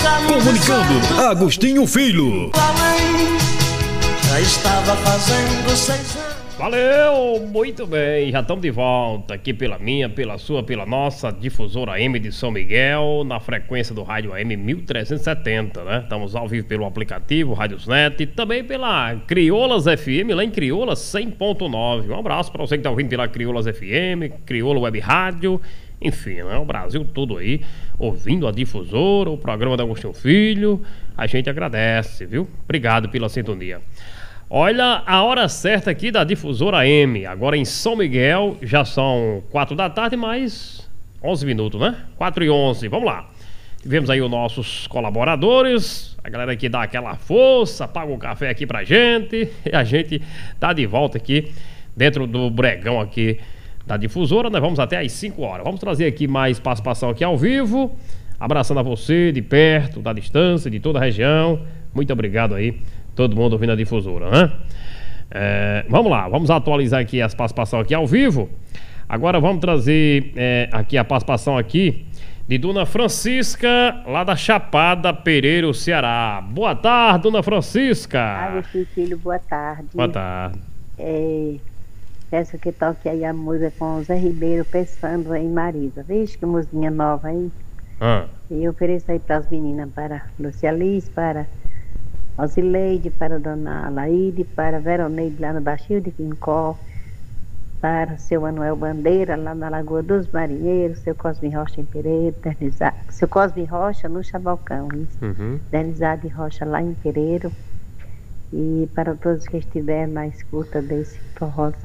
Comunicando, Agostinho Filho. Já estava fazendo 6 anos. Valeu, muito bem, já estamos de volta aqui pela minha, pela sua, pela nossa difusora AM de São Miguel, na frequência do rádio AM 1370, né? Estamos ao vivo pelo aplicativo Radiosnet e também pela Crioulas FM, lá em Crioulas 100.9. Um abraço para você que está ouvindo pela Crioulas FM, Crioula Web Rádio, enfim, né? O Brasil todo aí, ouvindo a difusora, o programa da Agostinho Filho, a gente agradece, viu? Obrigado pela sintonia. Olha a hora certa aqui da difusora AM, agora em São Miguel, já são 4 da tarde, mais 11 minutos, né? 4:11, vamos lá. Tivemos aí os nossos colaboradores, a galera que dá aquela força, paga um café aqui pra gente, e a gente tá de volta aqui, dentro do bregão aqui da difusora, nós vamos até às 5 horas. Vamos trazer aqui mais participação aqui ao vivo, abraçando a você de perto, da distância, de toda a região, muito obrigado aí. Todo mundo ouvindo a difusora, né? Vamos lá, vamos atualizar aqui as participações aqui ao vivo. Agora vamos trazer aqui a participação aqui de Dona Francisca, lá da Chapada, Pereira, Ceará. Boa tarde, Dona Francisca. Agostinho Filho, boa tarde. Boa tarde. Peço que toque aí a música com o Zé Ribeiro, pensando em Marisa. Vixe, que musiquinha nova aí. E eu ofereço aí para as meninas, para Lúcia Liz, para Osileide, para Dona Alaide, para Veroneide lá no Baixio de Quincó, para seu Manuel Bandeira lá na Lagoa dos Marinheiros, seu Cosme Rocha em Pereira, seu Cosme Rocha no Chabalcão, Denizade Rocha lá em Pereiro, e para todos que estiverem na escuta desse forró